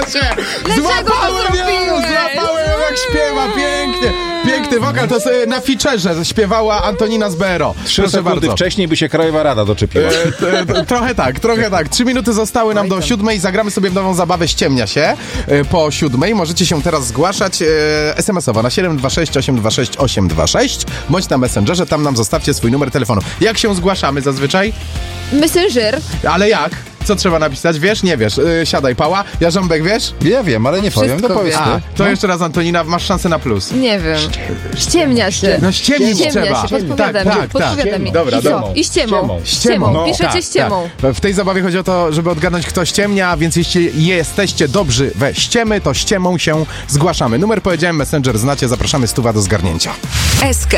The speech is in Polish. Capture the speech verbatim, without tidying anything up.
cię! Dlaczego to Złapałem ją! zrobiłeś? Złapałem ją, jak śpiewa, pięknie! Piękny wokal, to sobie na featurze śpiewała Antonina z B R O. Trzy Proszę sekundy bardzo. wcześniej by się Krajowa Rada doczepiła. E, t, t, trochę tak, trochę tak. Trzy minuty zostały nam do siódmej. Zagramy sobie w nową zabawę Ściemnia się e, po siódmej. Możecie się teraz zgłaszać e, es em esowo na siedem dwa sześć osiem dwa sześć osiem dwa sześć bądź na Messengerze, tam nam zostawcie swój numer telefonu. Jak się zgłaszamy zazwyczaj? Messenger. Ale jak? Co trzeba napisać? Wiesz? Nie wiesz. E, siadaj, Pała. Jarząbek, wiesz? Ja wiem, ale nie powiem, no Wszystko powiedz wiem. ty. A, to jeszcze raz Antonina, masz szansę na plus. Nie wiem. Ściemnia się. No ściemnić Ściemnia trzeba. się, podpowiada tak, mi, tak, podpowiada tak. mi. Dobra, I co? dobra. I ściemą. Ściemą. No, Piszecie tak, ściemą. tak. W tej zabawie chodzi o to, żeby odgadnąć, kto ściemnia, więc jeśli jesteście dobrzy we ściemy, to ściemą się zgłaszamy. Numer powiedziałem, Messenger znacie, zapraszamy, stuwa do zgarnięcia. S K